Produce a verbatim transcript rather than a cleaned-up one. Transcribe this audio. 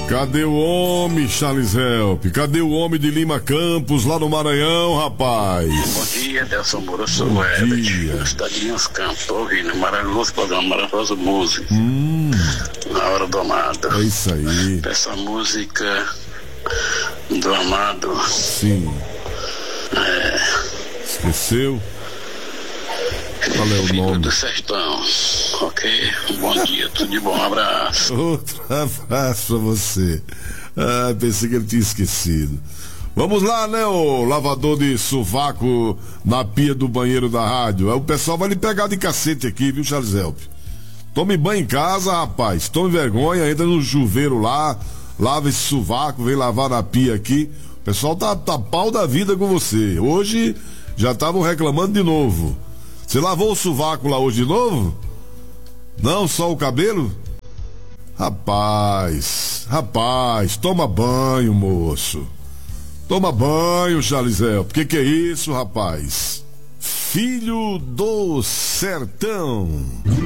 Cadê o homem, Charles Help? Cadê o homem de Lima Campos, lá no Maranhão, rapaz? Bom dia, Delson Moura, sou o Herbert, Estadinhos Campos, tô ouvindo, maravilhoso programa, maravilhoso música. Hum. Na hora do amado. É isso aí. Essa música do amado. Sim. É. Esqueceu? Qual é o Filho nome? do Sertão, ok? Bom dia, tudo de bom, um abraço. Outro abraço pra você. Ah, pensei que ele tinha esquecido. Vamos lá, né, o lavador de sovaco na pia do banheiro da rádio. O pessoal vai lhe pegar de cacete aqui, viu, Charles Help? Tome banho em casa, rapaz. Tome vergonha, entra no chuveiro lá, lava esse sovaco, vem lavar na pia aqui. O pessoal tá, tá pau da vida com você. Hoje já estavam reclamando de novo. Você lavou o sovaco lá hoje de novo? Não, só o cabelo? Rapaz, rapaz, toma banho, moço. Toma banho, Charles Help. Que que é isso, rapaz? Filho do Sertão.